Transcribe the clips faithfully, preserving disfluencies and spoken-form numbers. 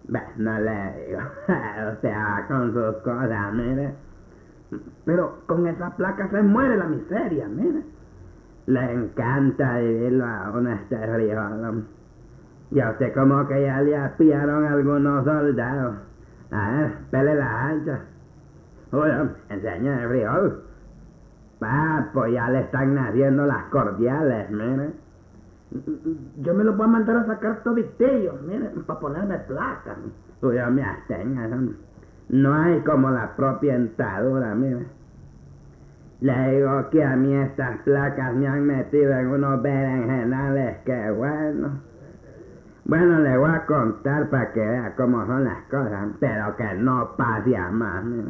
Bah, no le digo. O sea, con sus cosas, mire. Pero con esa placa se muere la miseria, mire. Le encanta vivirlo a uno este frijol. Y a usted como que ya le pillaron algunos soldados. A ver, pele las anchas. Uy, enseña el frijol. Ah, pues ya le están naciendo las cordiales, mire. Yo me los voy a mandar a sacar tobitillos, mire, para ponerme placa. Uy, me abstenga, no hay como la propia entadura, mire. Le digo que a mí estas placas me han metido en unos berenjenales que bueno. Bueno, le voy a contar para que vea cómo son las cosas, pero que no pase a más, mire.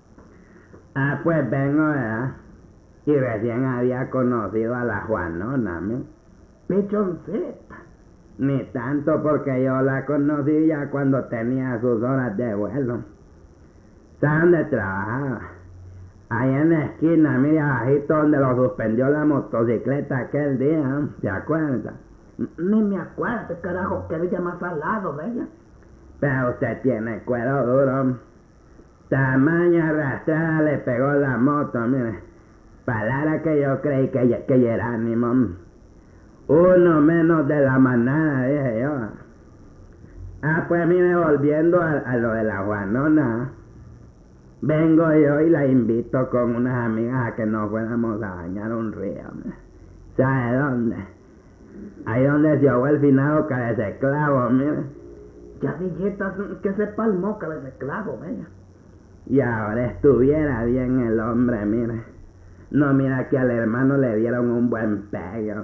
Ah, pues vengo, ¿verdad? Y recién había conocido a la Juanona, mire. Pichoncita. Ni tanto, porque yo la conocí ya cuando tenía sus horas de vuelo. ¿Sabe dónde trabajaba? Ahí en la esquina, mire, abajito donde lo suspendió la motocicleta aquel día, ¿se acuerda? Ni me acuerdo, carajo, que ella más al lado de ella. Pero usted tiene cuero duro. Tamaña arrastrada le pegó la moto, mire. Palabra que yo creí que ella, que ella era ánimo. Uno menos de la manada, dije yo. Ah, pues mire, volviendo a, a lo de la Juanona. Vengo yo y la invito con unas amigas a que nos fuéramos a bañar un río. ¿Sabe dónde? Ahí donde se ahogó el finado Cabececlavo, mire. Ya billetas que se palmó Cabececlavo, vaya. Y ahora estuviera bien el hombre, mire. No, mira que al hermano le dieron un buen pego.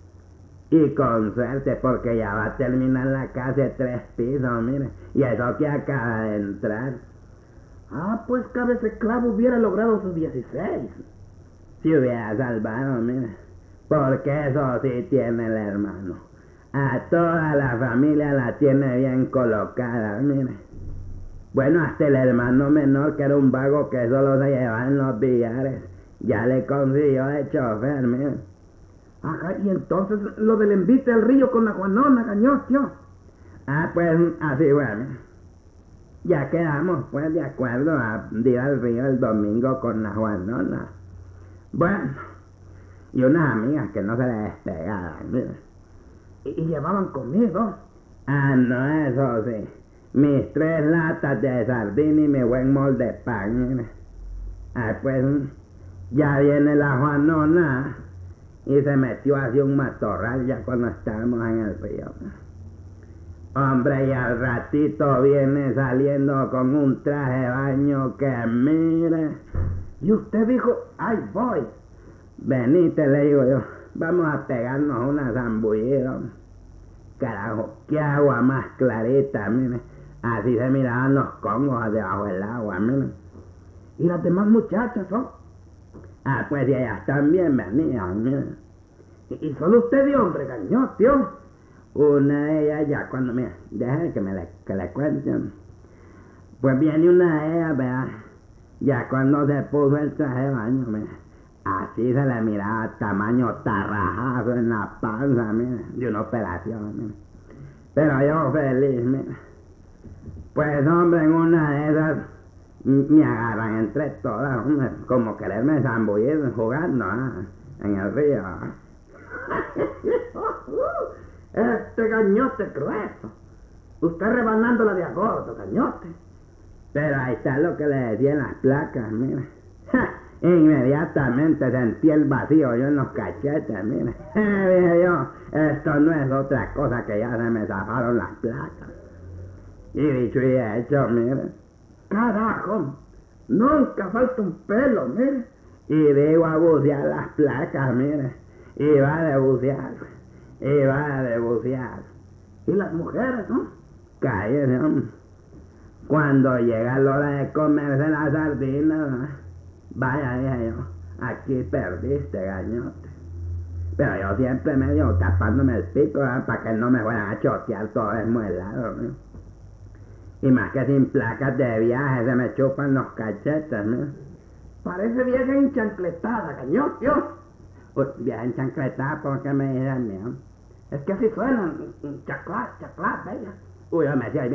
Y con suerte, porque ya va a terminar la casa de tres pisos, mire. Y eso que acaba de entrar. Ah, pues Cabececlavo hubiera logrado sus dieciséis. Si hubiera salvado, mire. Porque eso sí tiene el hermano. A toda la familia la tiene bien colocada, mire. Bueno, hasta el hermano menor, que era un vago que solo se llevaba en los billares, ya le consiguió de chofer, mire. Ajá, y entonces lo del envite al río con la Juanona, gañocio. Ah, pues así, bueno. Ya quedamos, pues, de acuerdo a ir al río el domingo con la Juanona. Bueno, y unas amigas que no se le despegaban, mire. ¿Y, y llevaban conmigo? Ah, no, eso sí. Mis tres latas de sardina y mi buen molde de pan, mire. Ah, pues, ya viene la Juanona. Y se metió hacia un matorral ya cuando estábamos en el río. Hombre, y al ratito viene saliendo con un traje de baño que mire. Y usted dijo, ¡ay, voy! Venite, le digo yo, vamos a pegarnos una zambullida. Carajo, qué agua más clarita, mire. Así se miraban los congos debajo del agua, mire. ¿Y las demás muchachas son? ¿Oh? Ah, pues ellas también venían, mire. ¿Y, y solo usted de hombre, gañó, tío? Una de ellas ya cuando, mira, déjenme que me le, que le cuenten. Pues viene una de ellas, vea, ya cuando se puso el traje de baño, mira, así se le miraba tamaño tarrajazo en la panza, mira, de una operación, mira. Pero yo feliz, mira. Pues hombre, en una de esas me agarran entre todas, hombre, como quererme zambullir jugando, ¿eh? En el río. Este gañote grueso. Usted rebanándola de a gordo, gañote. Pero ahí está lo que le decía en las placas, mira. ¡Ja! Inmediatamente sentí el vacío yo en los cachetes, mira. Dije yo, esto no es otra cosa que ya se me zafaron las placas. Y dicho y hecho, mira. Carajo, nunca falta un pelo, mire. Y digo a bucear las placas, mire. Y va de bucear, y va de bucear. Y las mujeres, ¿no? Cállese, hombre. Cuando llega la hora de comerse la sardina, ¿no? Vaya, dije yo, aquí perdiste, gañote. Pero yo siempre medio tapándome el pico, ¿eh? Para que no me fueran a chotear todo desmuelado, ¿no? Y más que sin placas de viaje se me chupan los cachetes, ¿no? Parece vieja enchancletada, gañote. Pues vieja enchancletada, ¿por qué me dicen, mío? Es que así suenan, chaclás, chaclás, bella. Uy, yo me decía,